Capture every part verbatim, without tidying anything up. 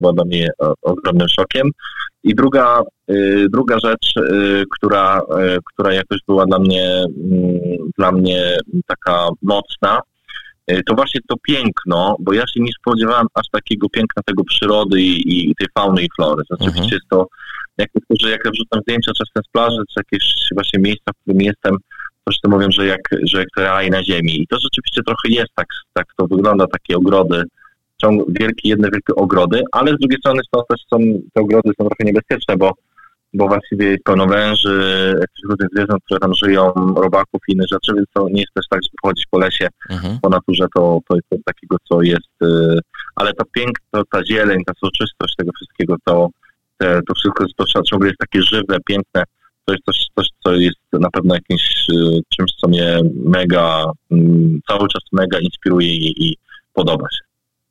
była dla mnie ogromnym szokiem. I druga, druga rzecz, która, która jakoś była dla mnie, dla mnie taka mocna, to właśnie to piękno, bo ja się nie spodziewałem aż takiego piękna tego przyrody i, i tej fauny i flory. Rzeczywiście mhm. jest to, jak, że jak ja wrzucam zdjęcia czasem z plaży, czy jakieś właśnie miejsca, w którym jestem, to wszyscy mówią, że jak, że jak to raj na ziemi. I to rzeczywiście trochę jest tak, tak to wygląda, takie ogrody, ciąg, wielkie, jedne wielkie ogrody, ale z drugiej strony są też są, te ogrody są trochę niebezpieczne, bo, bo właściwie jest pełno węży, jakichś różnych zwierząt, które tam żyją, robaków i innych rzeczy, więc to nie jest też tak, żeby chodzić po lesie, mhm. po naturze, to, to jest coś takiego, co jest, yy, ale to piękno, ta zieleń, ta soczystość tego wszystkiego, to, te, to wszystko jest, to ciągle jest takie żywe, piękne. To jest coś, coś, co jest na pewno jakimś y, czymś, co mnie mega, y, cały czas mega inspiruje i, i podoba się.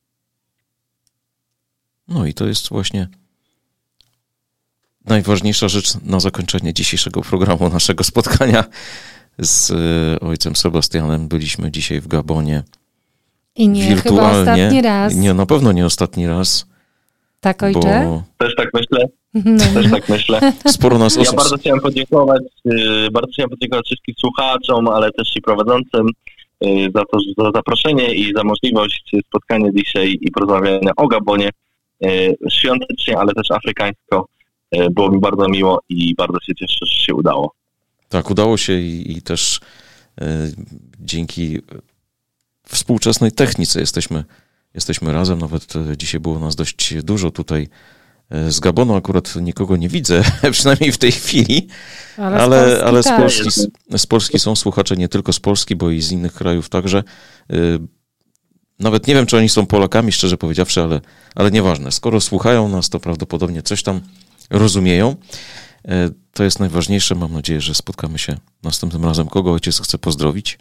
No i to jest właśnie najważniejsza rzecz na zakończenie dzisiejszego programu, naszego spotkania z y, ojcem Sebastianem. Byliśmy dzisiaj w Gabonie. I nie wirtualnie. Chyba ostatni raz. Nie, na pewno nie ostatni raz. Tak, ojcze? Bo... Też tak myślę. Też tak myślę. Sporo nas osób... Ja bardzo chciałem podziękować, bardzo chciałem podziękować wszystkim słuchaczom, ale też i prowadzącym za to, za zaproszenie i za możliwość spotkania dzisiaj i porozmawiania o Gabonie świątecznie, ale też afrykańsko. Było mi bardzo miło i bardzo się cieszę, że się udało. Tak, udało się i, i też y, dzięki współczesnej technice jesteśmy, jesteśmy razem. Nawet dzisiaj było nas dość dużo tutaj. Z Gabonu akurat nikogo nie widzę, przynajmniej w tej chwili, ale, ale, z, ale z, Polski, z, z Polski są słuchacze nie tylko z Polski, bo i z innych krajów także. Nawet nie wiem, czy oni są Polakami, szczerze powiedziawszy, ale, ale nieważne. Skoro słuchają nas, to prawdopodobnie coś tam rozumieją. To jest najważniejsze. Mam nadzieję, że spotkamy się następnym razem. Kogo ojciec chce pozdrowić?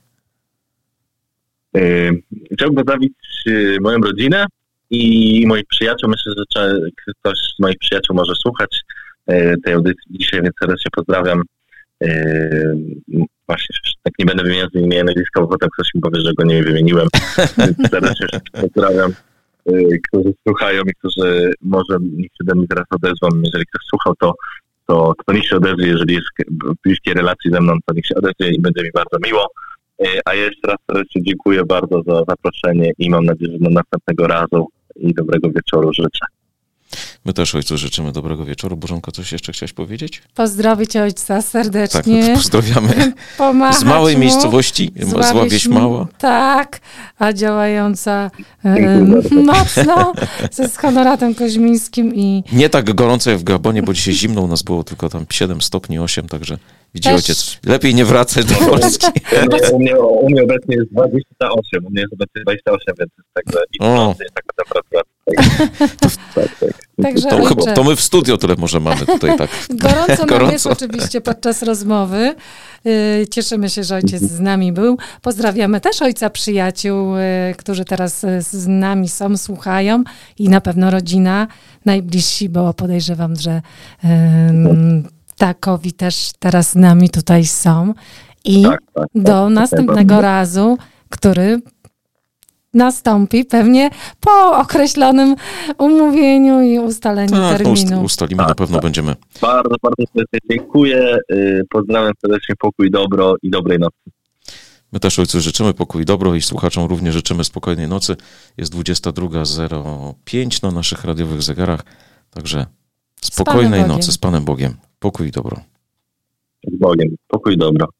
Chciałbym pozdrowić moją rodzinę i moich przyjaciół. Myślę, że ktoś z moich przyjaciół może słuchać tej audycji dzisiaj, więc serdecznie pozdrawiam. Właśnie tak nie będę wymieniał z imienia nazwiska, bo potem ktoś mi powie, że go nie wymieniłem. Więc serdecznie pozdrawiam, którzy słuchają i którzy może niech się do mnie teraz odezwą. Jeżeli ktoś słuchał, to, to, to niech się odezwie. Jeżeli jest w bliskiej relacji ze mną, to niech się odezwie i będzie mi bardzo miło. A ja jeszcze raz serdecznie dziękuję bardzo za zaproszenie i mam nadzieję, że do następnego razu i dobrego wieczoru życzę. My też ojcu życzymy dobrego wieczoru. Bożenko, coś jeszcze chciałaś powiedzieć? Pozdrowić ojca serdecznie. Tak, no to pozdrawiamy. Z małej mu, miejscowości, z Ławieś Mała. Tak, a działająca e, mocno ze Honoratem Koźmińskim. I nie tak gorąco jak w Gabonie, bo dzisiaj zimno u nas było tylko tam siedem stopni, osiem, także widzi też... ojciec, lepiej nie wracać do Polski. U mnie, u mnie obecnie jest dwadzieścia osiem, u mnie jest obecnie dwadzieścia osiem, więc jest także i jest taka temperatura. To, tak, tak. Także to, chyba, to my w studio tyle może mamy tutaj tak. Gorąco nam jest oczywiście podczas rozmowy. Cieszymy się, że ojciec z nami był. Pozdrawiamy też ojca przyjaciół, którzy teraz z nami są, słuchają i na pewno rodzina, najbliżsi, bo podejrzewam, że um, takowi też teraz z nami tutaj są. I tak, tak, tak, do tak, następnego tak, razu, który nastąpi pewnie po określonym umówieniu i ustaleniu tak, terminu. Ustalimy, na pewno będziemy. Bardzo, bardzo serdecznie dziękuję. Pozdrawiam serdecznie, pokój, dobro i dobrej nocy. My też ojcu życzymy pokój, dobro i słuchaczom również życzymy spokojnej nocy. Jest dwudziesta druga zero pięć na naszych radiowych zegarach, także spokojnej nocy z Panem Bogiem. Pokój i dobro. Z Bogiem. Pokój i dobro.